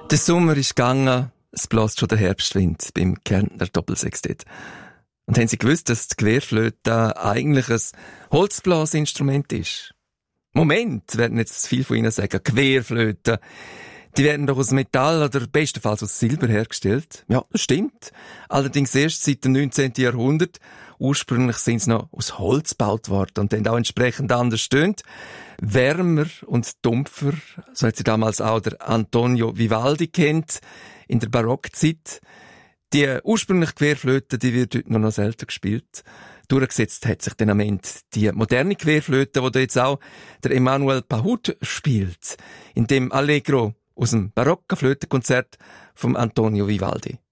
Der Sommer ist gegangen, es bläst schon der Herbstwind beim Kärntner Doppelsextett. Und haben Sie gewusst, dass die Querflöte eigentlich ein Holzblasinstrument ist? Moment, werden jetzt viele von Ihnen sagen, Querflöte. Die werden doch aus Metall oder bestenfalls aus Silber hergestellt. Ja, das stimmt. Allerdings erst seit dem 19. Jahrhundert. Ursprünglich sind sie noch aus Holz gebaut worden und dann auch entsprechend anders stöhnt. Wärmer und dumpfer, so hat sie damals auch der Antonio Vivaldi kennt, in der Barockzeit. Die ursprüngliche Querflöte, die wird heute noch selten gespielt. Durchgesetzt hat sich dann am Ende die moderne Querflöte, die da jetzt auch der Emmanuel Pahud spielt, in dem Allegro aus dem barocken Flötenkonzert von Antonio Vivaldi.